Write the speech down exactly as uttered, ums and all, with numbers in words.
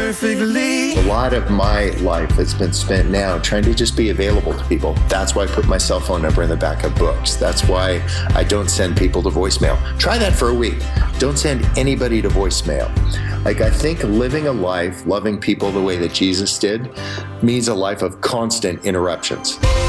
perfectly. A lot of my life has been spent now trying to just be available to people. That's why I put my cell phone number in the back of books. That's why I don't send people to voicemail. Try that for a week. Don't send anybody to voicemail. Like, I think living a life, loving people the way that Jesus did, means a life of constant interruptions.